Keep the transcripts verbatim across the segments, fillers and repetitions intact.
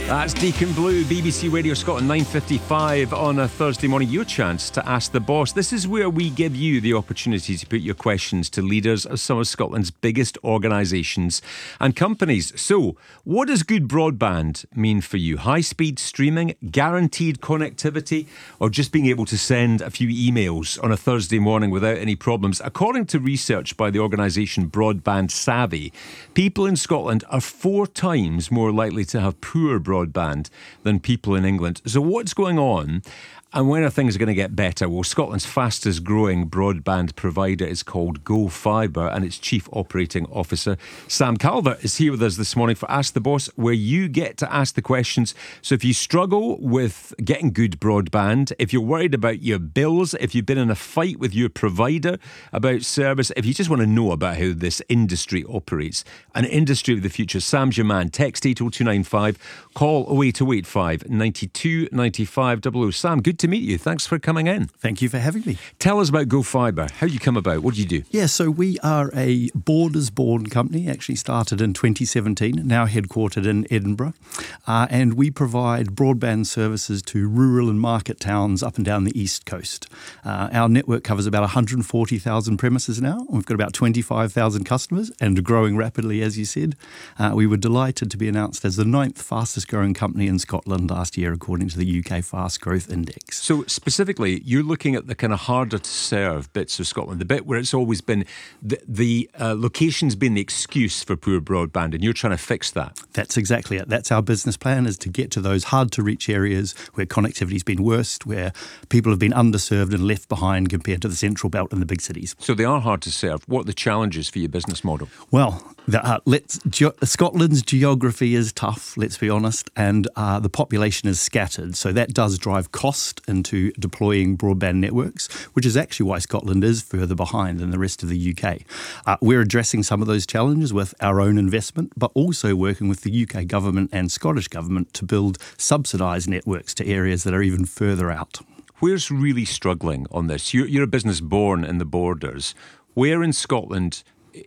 That's Deacon Blue, B B C Radio Scotland, nine fifty-five on a Thursday morning. Your chance to ask the boss. This is where we give you the opportunity to put your questions to leaders of some of Scotland's biggest organisations and companies. So, what does good broadband mean for you? High-speed streaming, guaranteed connectivity, or just being able to send a few emails on a Thursday morning without any problems? According to research by the organisation Broadband Savvy, people in Scotland are four times more likely to have poor broadband broadband than people in England. So what's going on? And when are things going to get better? Well, Scotland's fastest growing broadband provider is called Go Fibre, and its Chief Operating Officer, Sam Calvert, is here with us this morning for Ask the Boss, where you get to ask the questions. So if you struggle with getting good broadband, if you're worried about your bills, if you've been in a fight with your provider about service, if you just want to know about how this industry operates, an industry of the future, Sam's your man. Text eight oh two nine five, call oh eight oh eight five, nine two nine five double oh. Sam, good to meet you. Thanks for coming in. Thank you for having me. Tell us about Go Fibre. How you come about? What do you do? Yeah, so we are a Borders-born company, actually started in twenty seventeen, now headquartered in Edinburgh, uh, and we provide broadband services to rural and market towns up and down the east coast. Uh, our network covers about one hundred forty thousand premises now. We've got about twenty-five thousand customers and growing rapidly, as you said. Uh, we were delighted to be announced as the ninth fastest growing company in Scotland last year, according to the U K Fast Growth Index. So specifically, you're looking at the kind of harder to serve bits of Scotland, the bit where it's always been, the, the uh, location's been the excuse for poor broadband, and you're trying to fix that. That's exactly it. That's our business plan, is to get to those hard to reach areas where connectivity's been worst, where people have been underserved and left behind compared to the central belt and the big cities. So they are hard to serve. What are the challenges for your business model? Well, the, uh, let's ge- Scotland's geography is tough, let's be honest, and uh, the population is scattered, so that does drive cost into deploying broadband networks, which is actually why Scotland is further behind than the rest of the U K. Uh, we're addressing some of those challenges with our own investment, but also working with the U K government and Scottish government to build subsidised networks to areas that are even further out. Where's really struggling on this? You're, you're a business born in the borders. Where in Scotland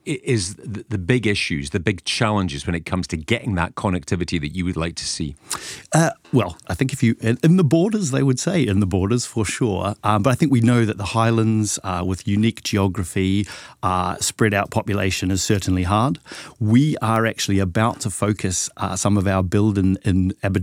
is the, the big issues, the big challenges when it comes to getting that connectivity that you would like to see? Uh, well, I think if you, in, in the borders, they would say in the borders for sure. Um, but I think we know that the Highlands, uh, with unique geography, uh, spread out population is certainly hard. We are actually about to focus uh, some of our build in, in Aberdeen